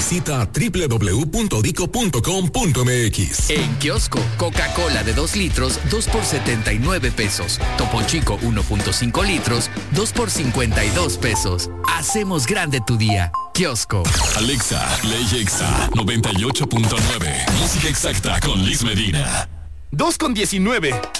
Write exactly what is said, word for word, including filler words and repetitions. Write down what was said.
Visita doble u doble u doble u punto dico punto com punto eme equis. En kiosco, Coca-Cola de dos litros, dos por setenta y nueve pesos. Topo Chico uno punto cinco litros, dos por cincuenta y dos pesos. Hacemos grande tu día. Kiosco. Alexa, Ley Exa noventa y ocho punto nueve. Música exacta con Liz Medina. dos con diecinueve.